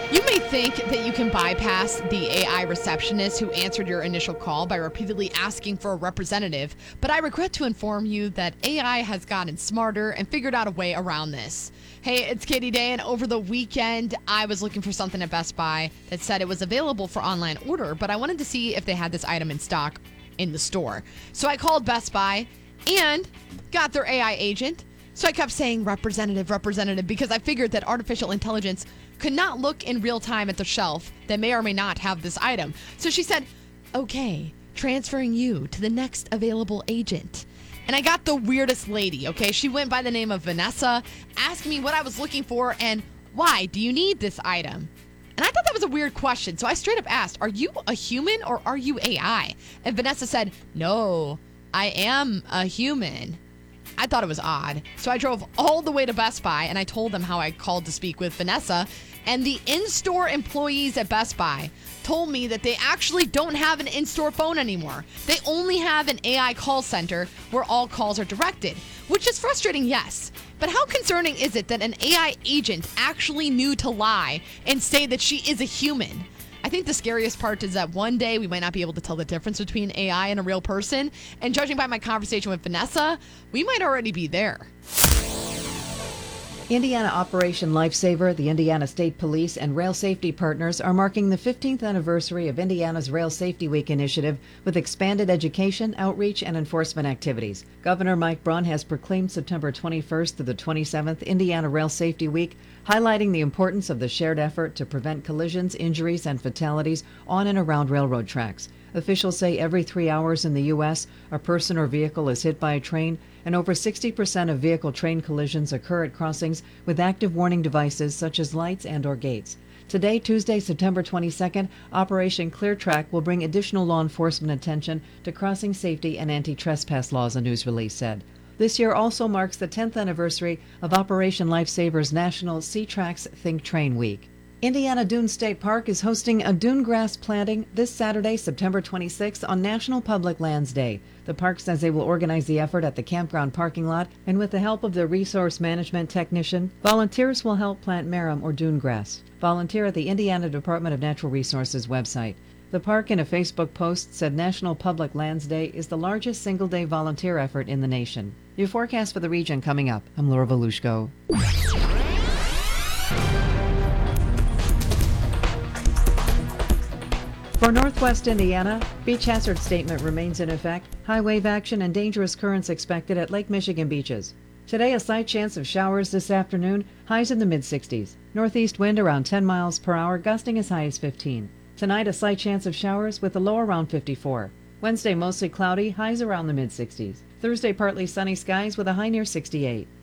You may think that you can bypass the AI receptionist who answered your initial call by repeatedly asking for a representative, but I regret to inform you that AI has gotten smarter and figured out a way around this. Hey, it's Katie Day, and over the weekend, I was looking for something at Best Buy that said it was available for online order, but I wanted to see if they had this item in stock in the store. So I called Best Buy and got their AI agent. So I kept saying representative, representative, because I figured that artificial intelligence could not look in real time at the shelf that may or may not have this item. So she said, okay, transferring you to the next available agent. And I got the weirdest lady, okay? She went by the name of Vanessa, asked me what I was looking for and why do you need this item? And I thought that was a weird question. So I straight up asked, are you a human or are you AI? And Vanessa said, no, I am a human. I thought it was odd. So I drove all the way to Best Buy and I told them how I called to speak with Vanessa. And the in-store employees at Best Buy told me that they actually don't have an in-store phone anymore. They only have an AI call center where all calls are directed, which is frustrating, yes. But how concerning is it that an AI agent actually knew to lie and say that she is a human? I think the scariest part is that one day we might not be able to tell the difference between AI and a real person. And judging by my conversation with Vanessa, we might already be there. Indiana Operation Lifesaver, the Indiana State Police, and Rail Safety Partners are marking the 15th anniversary of Indiana's Rail Safety Week initiative with expanded education, outreach, and enforcement activities. Governor Mike Braun has proclaimed September 21st to the 27th Indiana Rail Safety Week, highlighting the importance of the shared effort to prevent collisions, injuries, and fatalities on and around railroad tracks. Officials say every 3 hours in the U.S., a person or vehicle is hit by a train, and over 60% of vehicle-train collisions occur at crossings with active warning devices such as lights and/or gates. Today, Tuesday, September 22nd, Operation Clear Track will bring additional law enforcement attention to crossing safety and anti-trespass laws, a news release said. This year also marks the 10th anniversary of Operation Lifesaver's National C-Tracks Think Train Week. Indiana Dunes State Park is hosting a dune grass planting this Saturday, September 26th on National Public Lands Day. The park says they will organize the effort at the campground parking lot, and with the help of the resource management technician, volunteers will help plant marram or dune grass. Volunteer at the Indiana Department of Natural Resources website. The park in a Facebook post said National Public Lands Day is the largest single-day volunteer effort in the nation. Your forecast for the region coming up. I'm Laura Volushko. For Northwest Indiana, beach hazard statement remains in effect. High wave action and dangerous currents expected at Lake Michigan beaches. Today, a slight chance of showers this afternoon, highs in the mid-60s. Northeast wind around 10 miles per hour, gusting as high as 15. Tonight, a slight chance of showers with a low around 54. Wednesday, mostly cloudy, highs around the mid-60s. Thursday, partly sunny skies with a high near 68.